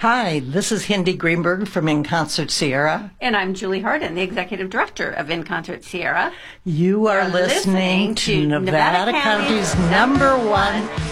Hi, this is Hindi Greenberg from In Concert Sierra. And I'm Julie Harden, the Executive Director of In Concert Sierra. You are listening to Nevada County's #1